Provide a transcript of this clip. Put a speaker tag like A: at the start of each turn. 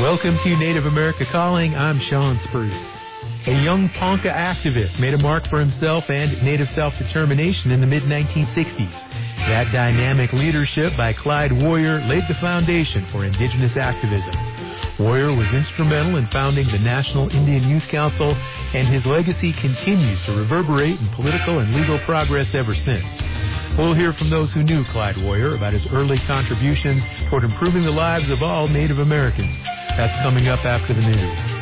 A: Welcome to Native America Calling. I'm Sean Spruce. A young Ponca activist made a mark for himself and Native self-determination in the mid-1960s. That dynamic leadership by Clyde Warrior laid the foundation for indigenous activism. Warrior was instrumental in founding the National Indian Youth Council, and his legacy continues to reverberate in political and legal progress ever since. We'll hear from those who knew Clyde Warrior about his early contributions toward improving the lives of all Native Americans. That's coming up after the news.